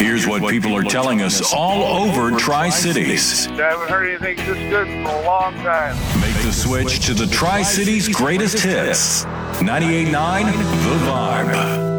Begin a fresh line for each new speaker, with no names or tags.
Here's what people are telling us all over Tri-Cities.
I haven't heard anything this good for a long time.
Make the switch to the Tri-Cities greatest hits. 98.9 The Vibe.